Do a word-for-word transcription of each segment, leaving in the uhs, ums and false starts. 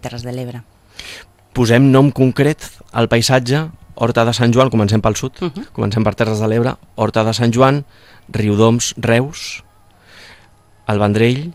Terres de l'Ebre. Posem nom concret al paisatge, Horta de Sant Joan, comencem pel sud, Uh-huh. comencem per Terres de l'Ebre, Horta de Sant Joan, Riudoms, Reus, el Vendrell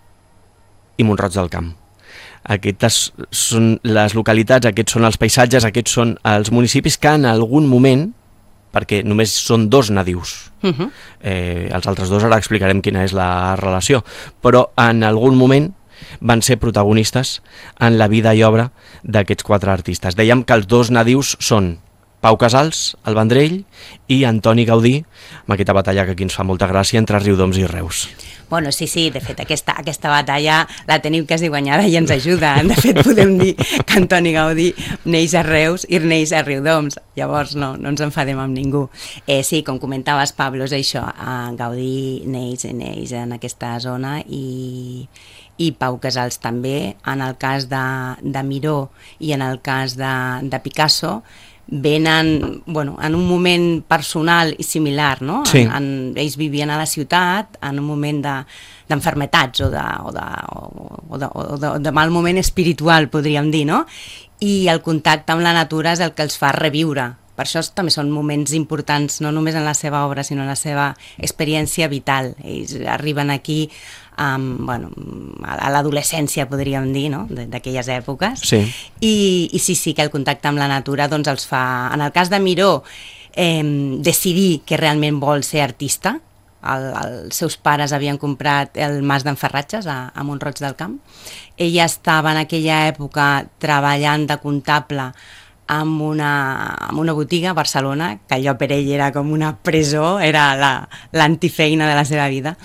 i Mont-roig del Camp. Aquestes són les localitats, aquests són els paisatges, aquests són els municipis que en algun moment, perquè només són dos nadius, Uh-huh. eh, els altres dos ara explicarem quina és la relació, però en algun moment van ser protagonistes en la vida i obra d'aquests quatre artistes. Dèiem que els dos nadius són Pau Casals, el Vendrell, i Antoni Gaudí, amb aquesta batalla que aquí ens fa molta gràcia entre Riudoms i Reus. Bueno, sí, sí, de fet, aquesta, aquesta batalla la tenim quasi guanyada i ens ajuda. De fet, podem dir que Antoni Gaudí neix a Reus i neix a Riudoms. Llavors, no, no ens enfadem amb ningú. Eh, sí, com comentaves, Pablo, és això. Eh, Gaudí neix, neix en aquesta zona i, i Pau Casals també. En el cas de, de Miró i en el cas de, de Picasso, venen, bueno, en un moment personal i similar, no? Sí. En, en, ells vivien a la ciutat en un moment de, d'enfermetats o de, o, de, o, de, o de, de mal moment espiritual, podríem dir, no? I el contacte amb la natura és el que els fa reviure. Per això també són moments importants, no només en la seva obra, sinó en la seva experiència vital. Ells arriben aquí um, bueno, a l'adolescència, podríem dir, no? D'aquelles èpoques. Sí. I, I sí, sí, que el contacte amb la natura doncs, els fa... En el cas de Miró, eh, decidir que realment vol ser artista. El, els seus pares havien comprat el Mas d'en Ferratges a, a Mont-roig del Camp. Ella estava en aquella època treballant de comptable amb una, amb una botiga a Barcelona, que allò per ell era com una presó, era la, l'antifeina de la seva vida.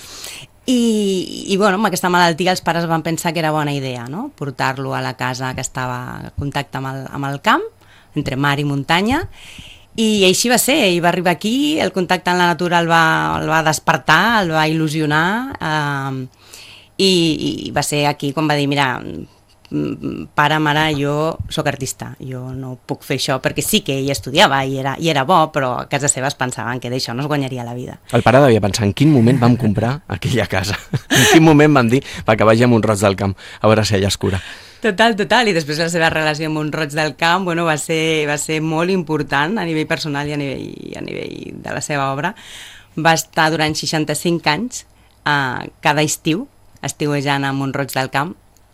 I, i bueno, amb aquesta malaltia els pares van pensar que era bona idea, no? Portar-lo a la casa que estava en contacte amb el, amb el camp, entre mar i muntanya, i així va ser. Ell va arribar aquí, el contacte amb la natura el va, el va despertar, el va il·lusionar, eh, i, i va ser aquí quan va dir, mira, pare, mare, jo sóc artista, jo no puc fer això, perquè sí que ell estudiava i era, i era bo, però a casa seva es pensaven que d'això no es guanyaria la vida. El pare devia pensar en quin moment vam comprar aquella casa, en quin moment vam dir va que vagi a Mont-roig del Camp, a veure si ella es cura. Total, total, i després la seva relació amb Mont-roig del Camp, bueno, va ser, va ser molt important a nivell personal i a nivell, a nivell de la seva obra. Va estar durant seixanta-cinc anys, eh, cada estiu, estiuejant a Mont-roig del Camp,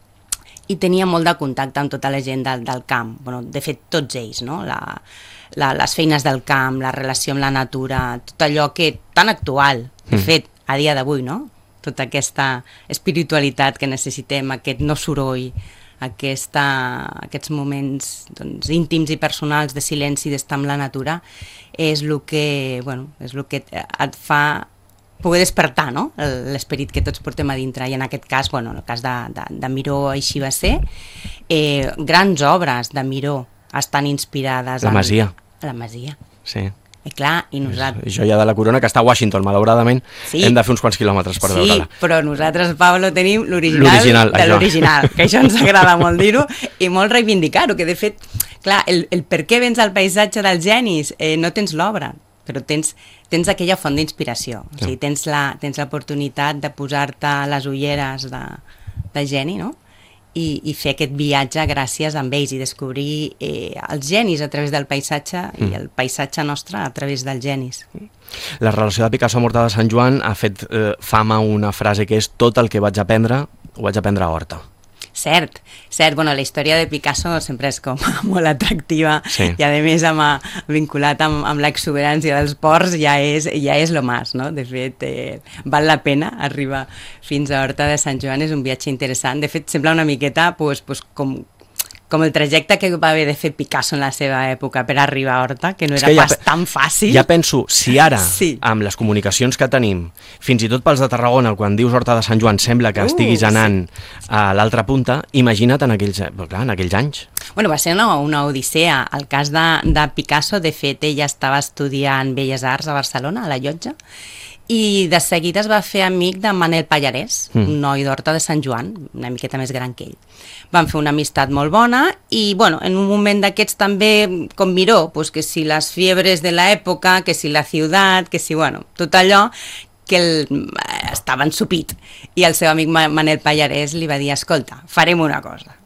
i tenia molt de contacte amb tota la gent del, del camp, bueno, de fet tots ells, no? la, la, les feines del camp, la relació amb la natura, tot allò que tan actual, de Mm. fet, a dia d'avui, no? Tota aquesta espiritualitat que necessitem, aquest no soroll, aquesta, aquests moments doncs, íntims i personals de silenci, d'estar amb la natura, és el que, bueno, és el que et fa poder despertar, no? L'esperit que tots portem a dintre, i en aquest cas, bueno, en el cas de, de, de Miró així va ser. Eh, grans obres de Miró estan inspirades La en... Masia. La Masia. Sí. I clar, i nosaltres... Joia de la corona, que està a Washington, malauradament. Sí. Hem de fer uns quants quilòmetres per sí, veure-la. però nosaltres, Pablo, tenim l'original, L'original, de això. l'original, que això ens agrada molt dir-ho i molt reivindicar-ho, que de fet, clar, el, el per què vens al paisatge dels genis, eh, no tens l'obra, però tens, tens aquella font d'inspiració, o sigui, tens la, tens l'oportunitat de posar-te les ulleres de, de geni, no? I, i fer aquest viatge gràcies a ells i descobrir eh, els genis a través del paisatge mm. i el paisatge nostre a través dels genis. La relació de Picasso amb Horta de Sant Joan ha fet eh, fama una frase que és tot el que vaig aprendre, ho vaig aprendre a Horta. Cert, cert. Bueno, la història de Picasso sempre és com molt atractiva, sí. I a més amb, vinculat amb, amb l'exuberància dels ports ja és, ja és lo más, no? De fet, eh, val la pena arribar fins a Horta de Sant Joan, és un viatge interessant. De fet, sembla una miqueta pues, pues, com, com el trajecte que va haver de fer Picasso en la seva època per arribar a Horta, que no era que ja, pas tan fàcil. Ja penso, si ara, sí. amb les comunicacions que tenim, fins i tot pels de Tarragona, quan dius Horta de Sant Joan, sembla que uh, estiguis anant sí. a l'altra punta, imagina't en aquells, clar, en aquells anys. Bueno, va ser una, una odissea. El cas de, de Picasso, de fet, ella estava estudiant Belles Arts a Barcelona, a la Llotja, i de seguida es va fer amic de Manel Pallarès, mm. un noi d'Horta de Sant Joan, una miqueta més gran que ell. Van fer una amistat molt bona i, bueno, en un moment d'aquests també, com Miró, pues que si les fiebres de l'època, que si la ciutat, que si, bueno, tot allò que el, estava ensupit. I el seu amic Manel Pallarès li va dir, escolta, farem una cosa.